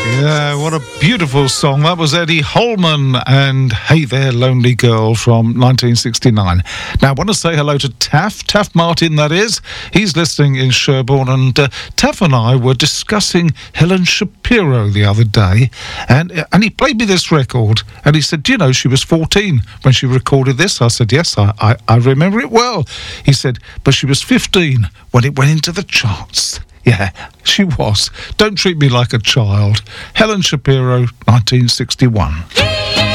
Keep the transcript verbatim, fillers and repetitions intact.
Yeah, what a beautiful song. That was Eddie Holman and Hey There, Lonely Girl from nineteen sixty-nine. Now, I want to say hello to Taff, Taff Martin, that is. He's listening in Sherborne, and uh, Taff and I were discussing Helen Shapiro the other day, and, and he played me this record, and he said, do you know, she was fourteen when she recorded this? I said, yes, I, I, I remember it well. He said, but she was fifteen when it went into the charts. Yeah, she was. Don't treat me like a child. Helen Shapiro, nineteen sixty-one.